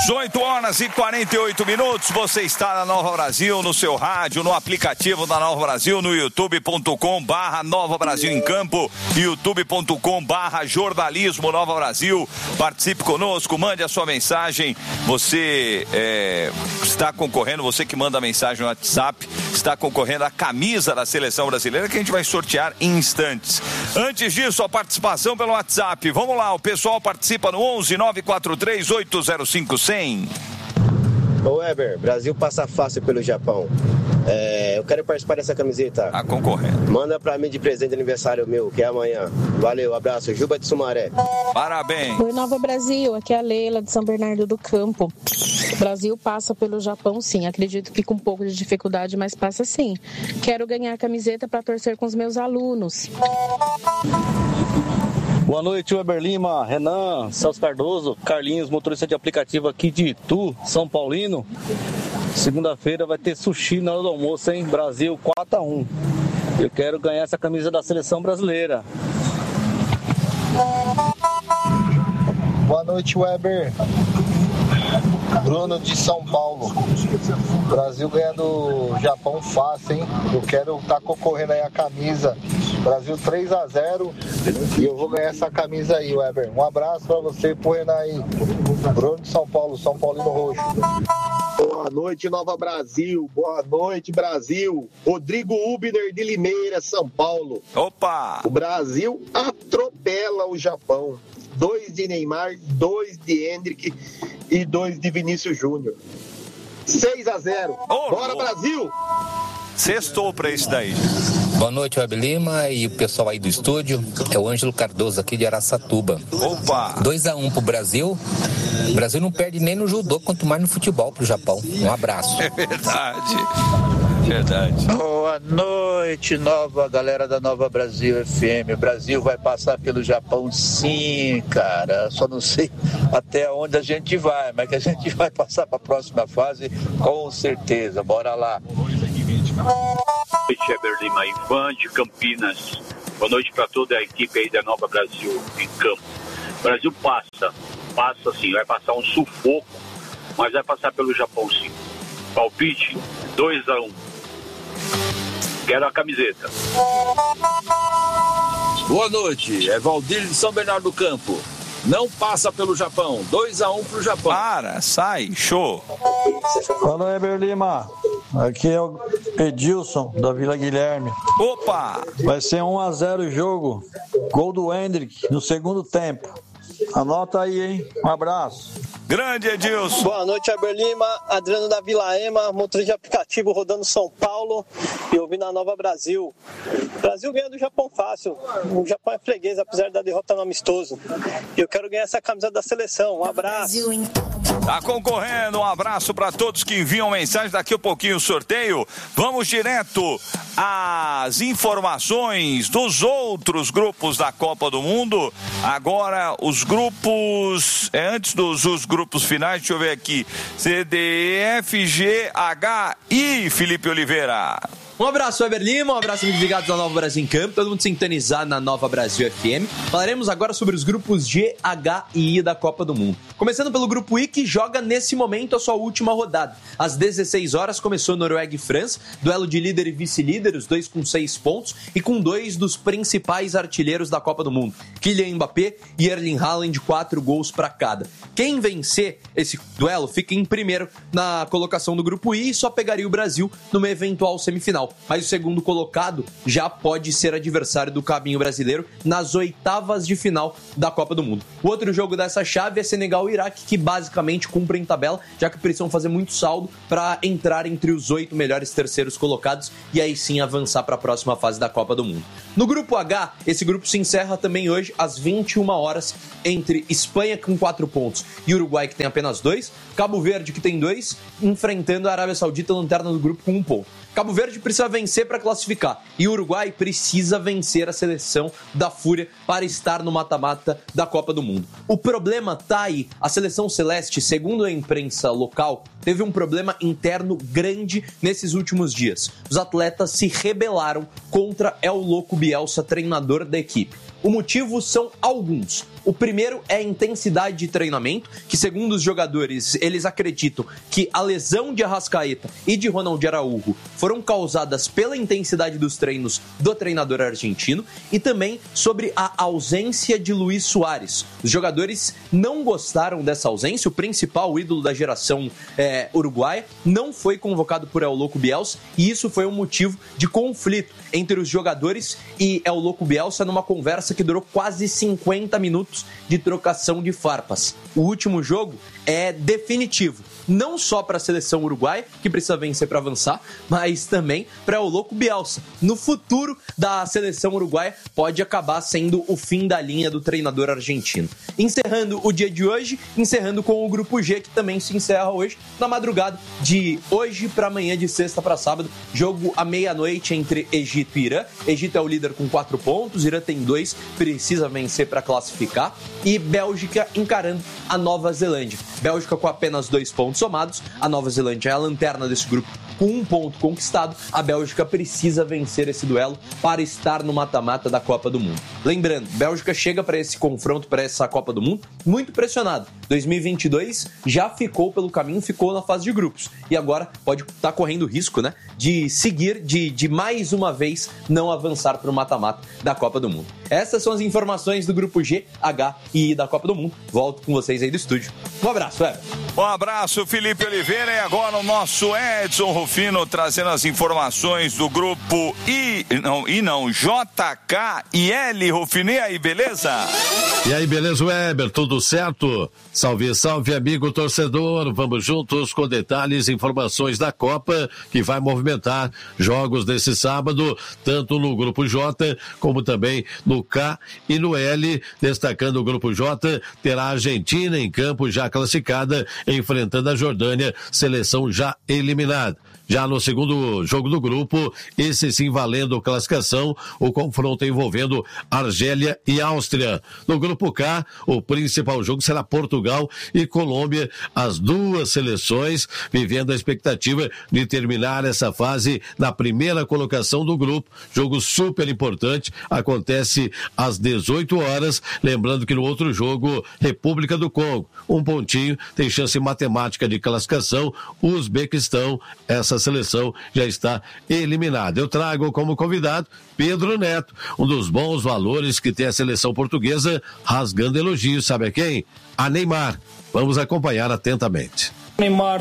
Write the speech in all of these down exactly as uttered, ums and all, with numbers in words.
dezoito horas e quarenta e oito minutos, você está na Nova Brasil, no seu rádio, no aplicativo da Nova Brasil, no youtube ponto com barra Nova Brasil em Campo, youtube ponto com barra Jornalismo Nova Brasil. Participe conosco, mande a sua mensagem. Você é, está concorrendo, você que manda a mensagem no WhatsApp, está concorrendo à camisa da Seleção Brasileira que a gente vai sortear em instantes. Antes disso, a participação pelo WhatsApp. Vamos lá, o pessoal participa no onze nove quatro três oito zero cinco zero zero. Ô Weber, Brasil passa fácil pelo Japão. É, eu quero participar dessa camiseta. A concorrente. Manda pra mim de presente de aniversário meu, que é amanhã. Valeu, abraço. Juba de Sumaré. Parabéns. Oi, Nova Brasil. Aqui é a Leila de São Bernardo do Campo. O Brasil passa pelo Japão, sim. Acredito que com um pouco de dificuldade, mas passa sim. Quero ganhar a camiseta para torcer com os meus alunos. Boa noite, Weber Lima, Renan, Celso Cardoso, Carlinhos, motorista de aplicativo aqui de Itu, São Paulino. Segunda-feira vai ter sushi na hora do almoço, hein? Brasil quatro a um. Eu quero ganhar essa camisa da Seleção Brasileira. Boa noite, Weber. Bruno de São Paulo. Brasil ganha do Japão fácil, hein? Eu quero estar tá concorrendo aí a camisa. Brasil três a zero e eu vou ganhar essa camisa aí, Weber. Um abraço pra você, pro Renan aí. Bruno de São Paulo, São Paulino Roxo. Boa noite, Nova Brasil. Boa noite, Brasil. Rodrigo Ubner de Limeira, São Paulo. Opa! O Brasil atropela o Japão. Dois de Neymar, dois de Hendrick e dois de Vinícius Júnior. seis a zero. Oh, Bora, oh. Brasil! Sextou pra isso daí. Boa noite, Web Lima e o pessoal aí do estúdio. É o Ângelo Cardoso aqui de Araçatuba. Opa! dois a um pro Brasil. O Brasil não perde nem no judô, quanto mais no futebol pro Japão. Um abraço. É verdade. Verdade. Boa noite, nova galera da Nova Brasil F M. O Brasil vai passar pelo Japão, sim, cara. Só não sei até onde a gente vai, mas que a gente vai passar para a próxima fase, com certeza. Bora lá. Boa noite, Weber Lima, Ivan de Campinas. Boa noite para toda a equipe aí da Nova Brasil em Campo. O Brasil passa, passa sim, vai passar um sufoco, mas vai passar pelo Japão sim. Palpite dois a um. Quero a camiseta. Boa noite, é Valdir de São Bernardo do Campo. Não passa pelo Japão, dois a um pro Japão. Para, sai, show. Fala, Weber Lima. Aqui é o Edilson, da Vila Guilherme. Opa! Vai ser um a zero o jogo. Gol do Hendrick no segundo tempo. Anota aí, hein? Um abraço. Grande Edilson. Boa noite, Weber Lima. Adriano da Vila Ema, motorista de aplicativo rodando São Paulo e ouvindo a Nova Brasil. Brasil ganha do Japão fácil. O Japão é freguês, apesar da derrota no amistoso. E eu quero ganhar essa camisa da seleção. Um abraço. Tá concorrendo, um abraço para todos que enviam mensagem. Daqui a pouquinho o sorteio. Vamos direto às informações dos outros grupos da Copa do Mundo. Agora os grupos, é, antes dos os grupos finais, deixa eu ver aqui, C, D, E, F, G, H, I, Felipe Oliveira. Um abraço, Weber Lima, um abraço, amigos ligados da Nova Brasil em Campo, todo mundo sintonizado na Nova Brasil F M. Falaremos agora sobre os grupos G, H e I da Copa do Mundo. Começando pelo grupo I, que joga nesse momento a sua última rodada. Às dezesseis horas começou Noruega e França, duelo de líder e vice-líder, os dois com seis pontos e com dois dos principais artilheiros da Copa do Mundo, Kylian Mbappé e Erling Haaland, quatro gols para cada. Quem vencer esse duelo fica em primeiro na colocação do grupo I e só pegaria o Brasil numa eventual semifinal. Mas o segundo colocado já pode ser adversário do caminho brasileiro nas oitavas de final da Copa do Mundo. O outro jogo dessa chave é Senegal e Iraque, que basicamente cumprem tabela, já que precisam fazer muito saldo para entrar entre os oito melhores terceiros colocados e aí sim avançar para a próxima fase da Copa do Mundo. No grupo H, esse grupo se encerra também hoje às vinte e uma horas entre Espanha com quatro pontos e Uruguai, que tem apenas dois, Cabo Verde, que tem dois, enfrentando a Arábia Saudita, lanterna do grupo, com um ponto. Cabo Verde precisa vencer para classificar e o Uruguai precisa vencer a seleção da Fúria para estar no mata-mata da Copa do Mundo. O problema tá aí. A seleção celeste, segundo a imprensa local, teve um problema interno grande nesses últimos dias. Os atletas se rebelaram contra El Loco Bielsa, treinador da equipe. O motivo são alguns. O primeiro é a intensidade de treinamento, que segundo os jogadores, eles acreditam que a lesão de Arrascaeta e de Ronald Araújo foram causadas pela intensidade dos treinos do treinador argentino e também sobre a ausência de Luis Suárez. Os jogadores não gostaram dessa ausência, o principal ídolo da geração é, uruguaia não foi convocado por El Loco Bielsa e isso foi um motivo de conflito entre os jogadores e El Loco Bielsa numa conversa que durou quase cinquenta minutos de trocação de farpas. O último jogo é definitivo, não só para a seleção uruguaia, que precisa vencer para avançar, mas também para o Loco Bielsa. No futuro da seleção uruguaia pode acabar sendo o fim da linha do treinador argentino. Encerrando o dia de hoje, encerrando com o Grupo G, que também se encerra hoje, na madrugada de hoje para amanhã, de sexta para sábado, jogo à meia-noite entre Egito e Irã. Egito é o líder com quatro pontos, Irã tem dois, precisa vencer para classificar, e Bélgica encarando a Nova Zelândia. Bélgica com apenas dois pontos somados, a Nova Zelândia é a lanterna desse grupo com um ponto conquistado. A Bélgica precisa vencer esse duelo para estar no mata-mata da Copa do Mundo. Lembrando, Bélgica chega para esse confronto, para essa Copa do Mundo, muito pressionado. dois mil e vinte e dois já ficou pelo caminho, ficou na fase de grupos. E agora pode estar correndo risco, né, de seguir, de, de mais uma vez não avançar para o mata-mata da Copa do Mundo. Essas são as informações do Grupo G, H e I da Copa do Mundo. Volto com vocês aí do estúdio. Um abraço, Everton. Um abraço, Felipe Oliveira. E agora o nosso Edson Rufino trazendo as informações do grupo I, não, I não, J K e L. Rufino, e aí, beleza? E aí, beleza, Weber? Tudo certo? Salve, salve, amigo torcedor. Vamos juntos com detalhes e informações da Copa, que vai movimentar jogos desse sábado, tanto no grupo J, como também no K e no L. Destacando o grupo J, terá a Argentina em campo já classificada, enfrentando a Jordânia, seleção já eliminada. Já no segundo jogo do grupo, esse sim valendo classificação, o confronto envolvendo Argélia e Áustria. No grupo K, o principal jogo será Portugal e Colômbia, as duas seleções vivendo a expectativa de terminar essa fase na primeira colocação do grupo. Jogo super importante, acontece às dezoito horas, lembrando que no outro jogo, República do Congo, um pontinho, tem chance matemática de classificação, o Uzbequistão, essa seleção já está eliminada. Eu trago como convidado Pedro Neto, um dos bons valores que tem a seleção portuguesa, rasgando elogios, sabe a quem? A Neymar. Vamos acompanhar atentamente. Neymar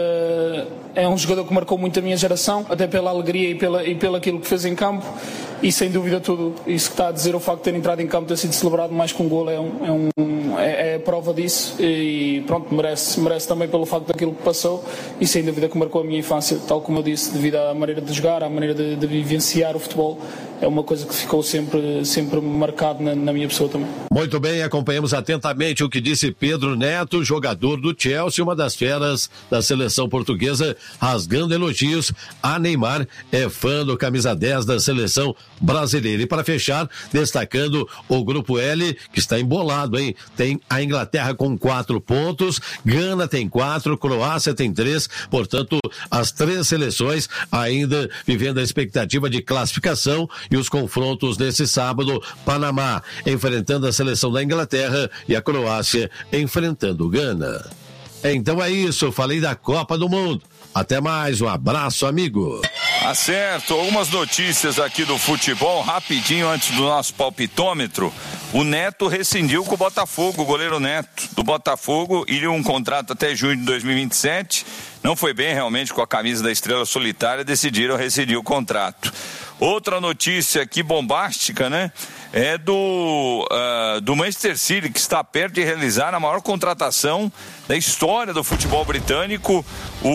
uh, é um jogador que marcou muito a minha geração, até pela alegria e, pela, e pelo aquilo que fez em campo, e sem dúvida tudo isso que está a dizer, o facto de ter entrado em campo, ter sido celebrado mais com um golo, é, um, é, um, é, é prova disso, e pronto, merece, merece também pelo facto daquilo que passou, e sem dúvida que marcou a minha infância, tal como eu disse, devido à maneira de jogar, à maneira de, de vivenciar o futebol. É uma coisa que ficou sempre, sempre marcado na, na minha pessoa também. Muito bem, acompanhamos atentamente o que disse Pedro Neto, jogador do Chelsea, uma das feras da seleção portuguesa, rasgando elogios a Neymar, é fã do camisa dez da seleção brasileira. E para fechar, destacando o grupo L, que está embolado, hein? Tem a Inglaterra com quatro pontos, Gana tem quatro, Croácia tem três, portanto, as três seleções ainda vivendo a expectativa de classificação. E os confrontos nesse sábado, Panamá enfrentando a seleção da Inglaterra e a Croácia enfrentando o Gana. Então é isso, falei da Copa do Mundo. Até mais, um abraço, amigo. Tá certo, algumas notícias aqui do futebol, rapidinho antes do nosso palpitômetro. O Neto rescindiu com o Botafogo, o goleiro Neto do Botafogo, iria um contrato até junho de dois mil e vinte e sete, não foi bem realmente com a camisa da Estrela Solitária, decidiram rescindir o contrato. Outra notícia aqui bombástica, né? É do, uh, do Manchester City, que está perto de realizar a maior contratação da história do futebol britânico.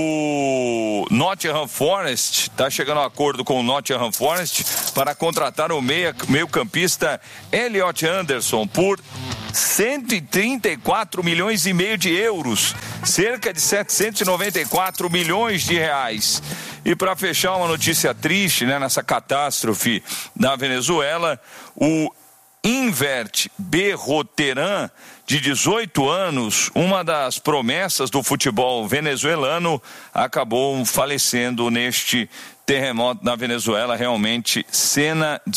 O Nottingham Forest está chegando a um acordo com o Nottingham Forest para contratar o meia, meio-campista Elliot Anderson por cento e trinta e quatro milhões e meio de euros, cerca de setecentos e noventa e quatro milhões de reais. E para fechar, uma notícia triste, né, nessa catástrofe da Venezuela, o Invert Berroteran, de dezoito anos, uma das promessas do futebol venezuelano, acabou falecendo neste terremoto na Venezuela. Realmente cena de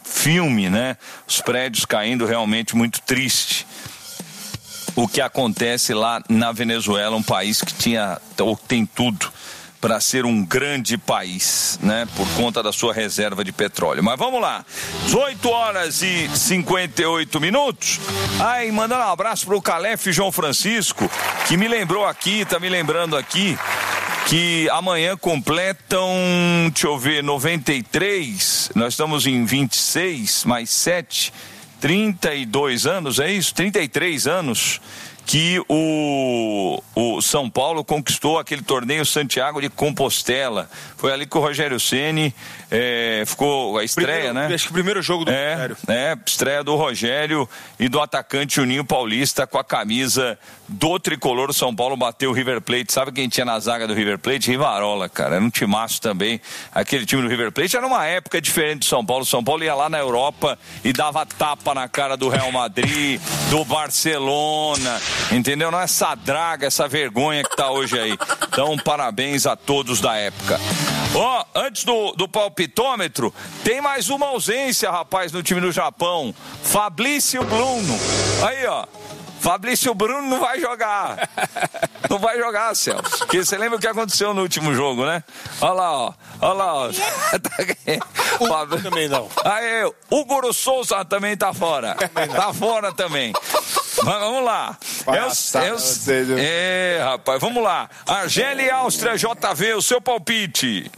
filme, né? Os prédios caindo, realmente muito triste. O que acontece lá na Venezuela, um país que tinha, ou tem tudo para ser um grande país, né? Por conta da sua reserva de petróleo. Mas vamos lá, dezoito horas e cinquenta e oito minutos. Ai, mandando um abraço pro Calef João Francisco, que me lembrou aqui, tá me lembrando aqui, que amanhã completam, deixa eu ver, noventa e três, nós estamos em vinte e seis, mais sete, trinta e dois anos, é isso? trinta e três anos que o, o São Paulo conquistou aquele torneio Santiago de Compostela. Foi ali que o Rogério Ceni é, ficou a estreia, primeiro, né? Acho que o primeiro jogo do é, Rogério. É, estreia do Rogério e do atacante Juninho Paulista com a camisa do tricolor. São Paulo bateu o River Plate. Sabe quem tinha na zaga do River Plate? Rivarola, cara. Era um timaço também. Aquele time do River Plate era uma época diferente do São Paulo. São Paulo ia lá na Europa e dava tapa na cara do Real Madrid, do Barcelona, entendeu? Não é essa draga, essa vergonha que tá hoje aí. Então, parabéns a todos da época. Ó, oh, antes do, do palpitômetro, tem mais uma ausência, rapaz, no time do Japão. Fabrício Bruno. Aí, ó. Fabrício Bruno não vai jogar. Não vai jogar, Celso. Porque você lembra o que aconteceu no último jogo, né? Olha lá, ó. Olha lá, ó. O também não. Aí, o Guru Souza também tá fora. Tá fora também. Mas vamos lá. Passar, eu, eu, é, rapaz, vamos lá. Argélia e Áustria, J V, o seu palpite.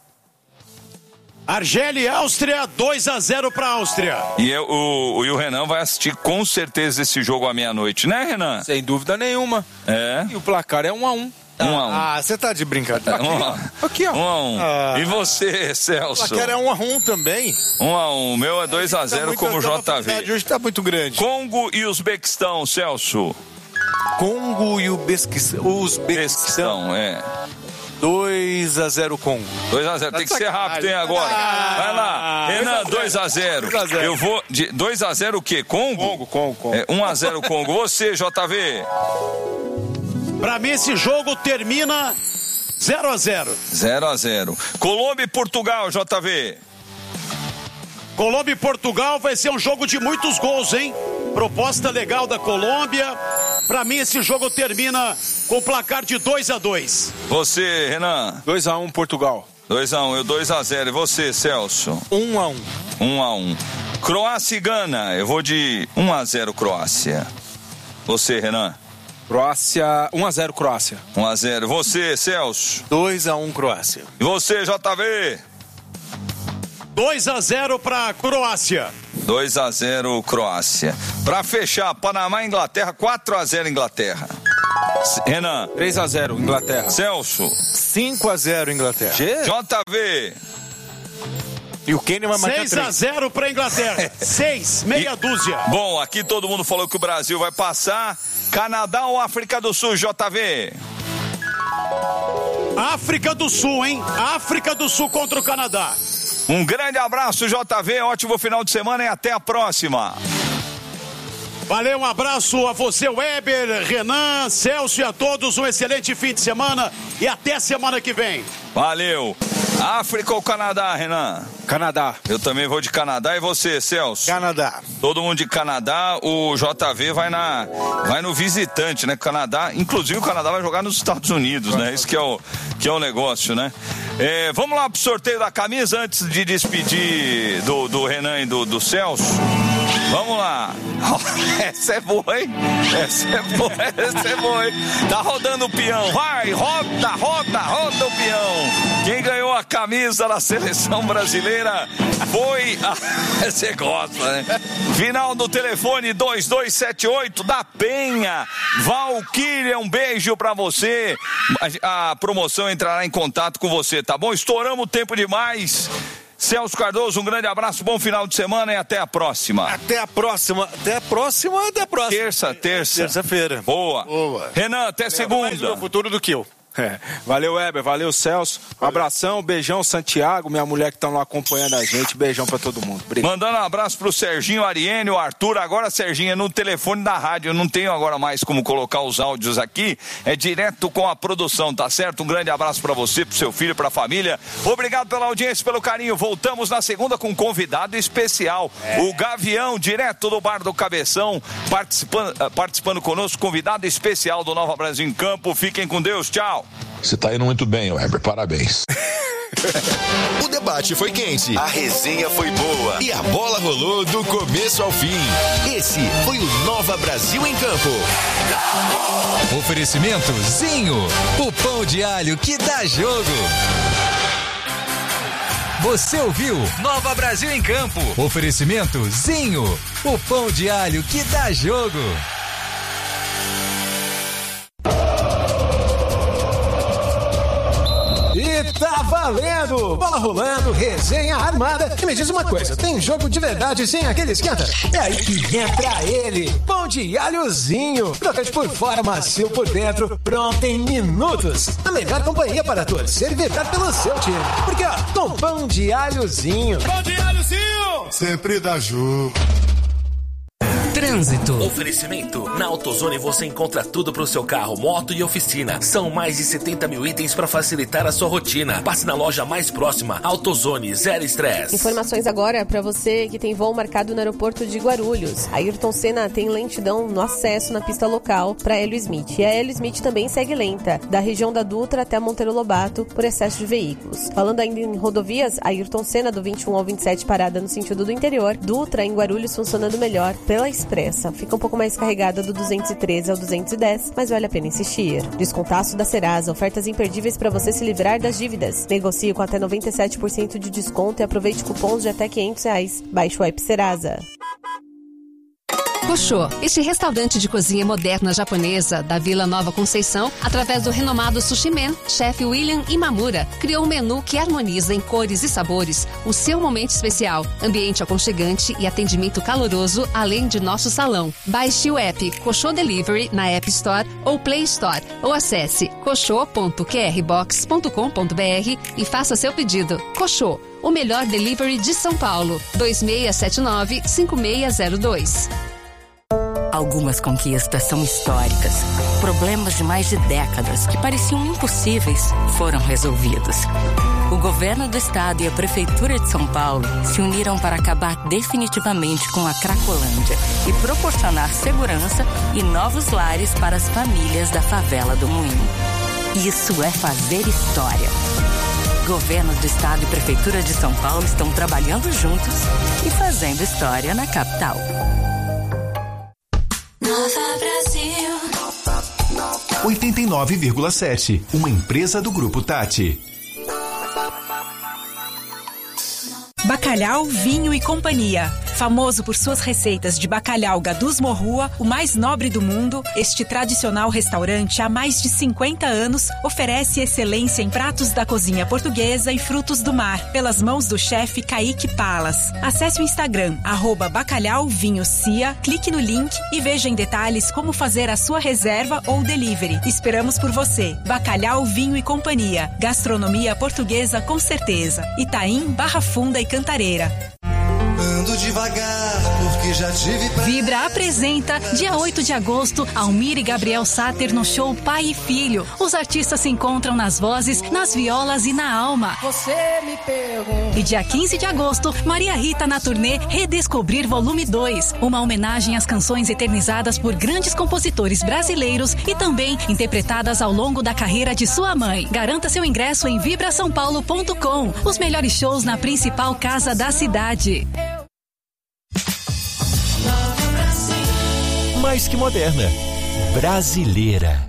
Argélia e Áustria, dois a zero para a Áustria. E, eu, o, o, e o Renan vai assistir com certeza esse jogo à meia-noite, né, Renan? Sem dúvida nenhuma. É. E o placar é um a um. Um a um. Ah, você tá de brincadeira. Um a... Aqui, ó. Um a um. Ah. E você, Celso? O placar é um a um também. Um a um. O meu é dois a zero tá como J V. Hoje tá muito grande. Congo e Uzbequistão, Celso. Congo e Uzbequistão. Uzbequistão, é. dois a zero Congo. dois a zero, tem que ser rápido, hein, agora. Vai lá, Renan, dois a zero. Eu vou de dois a zero o quê? Congo? Congo, Congo, Congo. É, um a zero Congo. Você, J V? Pra mim esse jogo termina zero a zero. zero a zero. Colômbia e Portugal, J V. Colômbia e Portugal vai ser um jogo de muitos gols, hein? Proposta legal da Colômbia. Pra mim esse jogo termina com placar de dois a dois. Você, Renan? dois a um Portugal. dois a um, eu dois a zero. E você, Celso? um a um. um a um. Croácia e Gana, eu vou de um a zero Croácia. Você, Renan? Croácia, um a zero Croácia. um a zero. Você, Celso? dois a um Croácia. E você, J V? dois a zero para Croácia. dois a zero Croácia. Para fechar, Panamá e Inglaterra, quatro a zero Inglaterra. Renan? três a zero Inglaterra. Celso? cinco a zero Inglaterra. J V? E o Kenny vai marcar seis a zero para Inglaterra. seis, meia e, dúzia. Bom, aqui todo mundo falou que o Brasil vai passar. Canadá ou África do Sul, J V? África do Sul, hein? África do Sul contra o Canadá. Um grande abraço, J V, ótimo final de semana e até a próxima. Valeu, um abraço a você, Weber, Renan, Celso e a todos, um excelente fim de semana e até semana que vem. Valeu. África ou Canadá, Renan? Canadá. Eu também vou de Canadá. E você, Celso? Canadá. Todo mundo de Canadá. O J V vai na vai no visitante, né? Canadá, inclusive o Canadá vai jogar nos Estados Unidos, né? Isso que é o que é o negócio, né? É, vamos lá pro sorteio da camisa antes de despedir do, do Renan e do, do Celso. Vamos lá. Essa é boa, hein? Essa é boa, essa é boa, hein? Tá rodando o peão. Vai, roda, roda, roda o peão. Quem ganhou a camisa da seleção brasileira foi a... Você gosta, né? Final do telefone dois dois sete oito da Penha. Valquíria, um beijo pra você. A promoção entrará em contato com você, tá bom? Estouramos o tempo demais. Celso Cardoso, um grande abraço, bom final de semana e até a próxima. Até a próxima, até a próxima, até a próxima. Terça, terça. Terça-feira. Boa. Boa. Renan, até segunda. Mais no futuro do que eu. É. Valeu, Weber. Valeu, Celso. Um abração, beijão, Santiago, minha mulher que estão lá acompanhando a gente. Beijão pra todo mundo. Obrigado. Mandando um abraço pro Serginho, Ariene, o Arthur. Agora, Serginho, é no telefone da rádio. Eu não tenho agora mais como colocar os áudios aqui. É direto com a produção, tá certo? Um grande abraço pra você, pro seu filho, pra família. Obrigado pela audiência, pelo carinho. Voltamos na segunda com um convidado especial. É. O Gavião, direto do Bar do Cabeção, participando, participando conosco. Convidado especial do Nova Brasil em Campo. Fiquem com Deus. Tchau. Você tá indo muito bem, Weber, parabéns. O debate foi quente, a resenha foi boa e a bola rolou do começo ao fim. Esse foi o Nova Brasil em Campo. Oferecimento Zinho, o pão de alho que dá jogo. Você ouviu Nova Brasil em Campo. Oferecimento Zinho, o pão de alho que dá jogo. E tá valendo! Bola rolando, resenha armada. E me diz uma coisa, tem jogo de verdade sem aquele esquenta? É aí que entra ele, pão de alhozinho. Crocante por fora, macio por dentro, pronto em minutos. A melhor companhia para torcer e vibrar pelo seu time. Porque ó, com pão de alhozinho. Pão de alhozinho! Sempre dá jogo. Trânsito. Oferecimento. Na AutoZone você encontra tudo para o seu carro, moto e oficina. São mais de setenta mil itens para facilitar a sua rotina. Passe na loja mais próxima. AutoZone, zero estresse. Informações agora para você que tem voo marcado no aeroporto de Guarulhos. A Ayrton Senna tem lentidão no acesso na pista local para Hélio Smith. E a Hélio Smith também segue lenta, da região da Dutra até Monteiro Lobato, por excesso de veículos. Falando ainda em rodovias, a Ayrton Senna do vinte e um ao vinte e sete parada no sentido do interior. Dutra em Guarulhos funcionando melhor pela expressa. Fica um pouco mais carregada do duzentos e treze ao duzentos e dez, mas vale a pena insistir. Descontaço da Serasa, ofertas imperdíveis para você se livrar das dívidas. Negocie com até noventa e sete por cento de desconto e aproveite cupons de até quinhentos reais. Baixe o app Serasa. Koshô, este restaurante de cozinha moderna japonesa da Vila Nova Conceição, através do renomado Sushi Man, chefe William Imamura, criou um menu que harmoniza em cores e sabores o seu momento especial, ambiente aconchegante e atendimento caloroso, além de nosso salão. Baixe o app Koshô Delivery na App Store ou Play Store, ou acesse koshô ponto q r box ponto com ponto b r e faça seu pedido. Koshô, o melhor delivery de São Paulo. dois seis sete nove, cinco seis zero dois. Algumas conquistas são históricas. Problemas de mais de décadas que pareciam impossíveis foram resolvidos. O governo do estado e a prefeitura de São Paulo se uniram para acabar definitivamente com a Cracolândia e proporcionar segurança e novos lares para as famílias da favela do Moinho. Isso é fazer história. Governo do estado e prefeitura de São Paulo estão trabalhando juntos e fazendo história na capital. Nova Brasil oitenta e nove vírgula sete, uma empresa do Grupo Tati. Bacalhau, Vinho e Companhia. Famoso por suas receitas de bacalhau Gadus Morrua, o mais nobre do mundo, este tradicional restaurante há mais de cinquenta anos oferece excelência em pratos da cozinha portuguesa e frutos do mar, pelas mãos do chefe Kaique Palas. Acesse o Instagram, arroba Bacalhau Vinho Cia, clique no link e veja em detalhes como fazer a sua reserva ou delivery. Esperamos por você. Bacalhau, Vinho e Companhia. Gastronomia portuguesa com certeza. Itaim, Barra Funda e Cantareira. Ando devagar, porque já tive pra... Vibra apresenta, dia oito de agosto, Almir e Gabriel Sater no show Pai e Filho. Os artistas se encontram nas vozes, nas violas e na alma. Você me pergunta. E dia quinze de agosto, Maria Rita na turnê Redescobrir Volume dois. Uma homenagem às canções eternizadas por grandes compositores brasileiros e também interpretadas ao longo da carreira de sua mãe. Garanta seu ingresso em vibra são paulo ponto com. Os melhores shows na principal casa da cidade. Mais que moderna, brasileira.